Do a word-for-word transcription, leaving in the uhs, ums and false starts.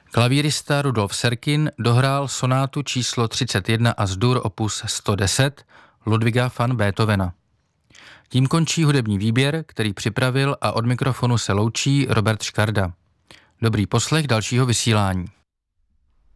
Klavírista Rudolf Serkin dohrál sonátu číslo třicet jedna As-dur opus sto deset Ludwiga van Beethovena. Tím končí hudební výběr, který připravil a od mikrofonu se loučí Robert Škarda. Dobrý poslech dalšího vysílání.